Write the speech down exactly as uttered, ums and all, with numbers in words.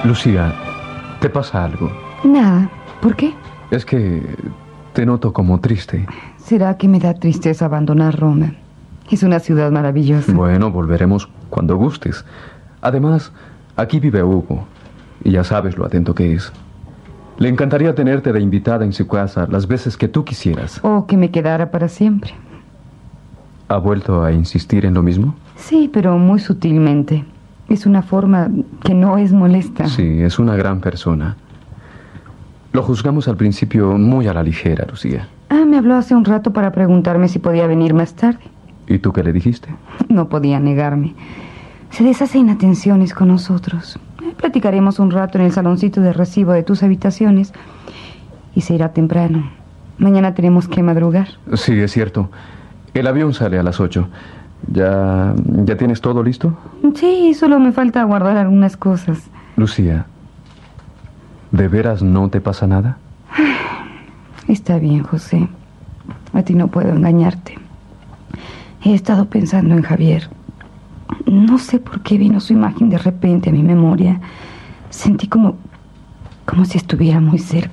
Lucía, ¿te pasa algo? Nada. ¿Por qué? Es que te noto como triste. ¿Será que me da tristeza abandonar Roma? Es una ciudad maravillosa. Bueno, volveremos cuando gustes. Además, aquí vive Hugo, y ya sabes lo atento que es. Le encantaría tenerte de invitada en su casa las veces que tú quisieras. O que me quedara para siempre. ¿Ha vuelto a insistir en lo mismo? Sí, pero muy sutilmente. Es una forma que no es molesta. Sí, es una gran persona. Lo juzgamos al principio muy a la ligera, Lucía. Ah, me habló hace un rato para preguntarme si podía venir más tarde. ¿Y tú qué le dijiste? No podía negarme. Se deshace en atenciones con nosotros. Platicaremos un rato en el saloncito de recibo de tus habitaciones y se irá temprano. Mañana tenemos que madrugar. Sí, es cierto. El avión sale a las ocho. ¿Ya, ya tienes todo listo? Sí, solo me falta guardar algunas cosas. Lucía, ¿de veras no te pasa nada? Está bien, José. A ti no puedo engañarte. He estado pensando en Javier. No sé por qué vino su imagen de repente a mi memoria. Sentí como, como si estuviera muy cerca.